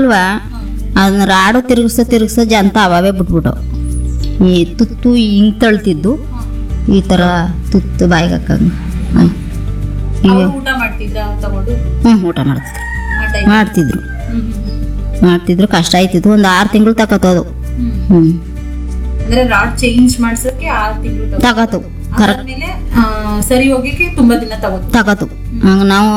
ಇದ್ರುವ ಅದನ್ನ ರಾಡು ತಿರುಗಿಸ ಜಂತ ಅವೇ ಬಿಟ್ಬಿಟ್ಟು ಈ ತುತ್ತು ಹಿಂಗ್ ತಳ್ತಿದ್ದು ಈ ತರ ತುತ್ತು ಬಾಯಿಗೆ ಹಾಕಂಗ ಅವ್ರು ಊಟ ಮಾಡ್ತಿದ್ರ ತಗೊಂಡು ಊಟ ಮಾಡ್ತಿದ್ರು ಆ ಟೈಮ್ ಮಾಡ್ತಿದ್ರು ಮಾಡ್ತಿದ್ರು ಕಷ್ಟ ಆಯ್ತಿತ್ತು ಒಂದು 6 ತಿಂಗಳು ತಗೋತದು ಅಂದ್ರೆ ರಾಡ್ ಚೇಂಜ್ ಮಾಡ್ಸಕ್ಕೆ 6 ತಿಂಗಳು ತಗೋತು ಕರೆಕ್ಟ್ ಆದ್ಮೇಲೆ ಸರಿ ಹೋಗಿಕ್ಕೆ ತುಂಬಾ ದಿನ ತಗೋತು ತಗೋತು ಹಂಗ ನಾವು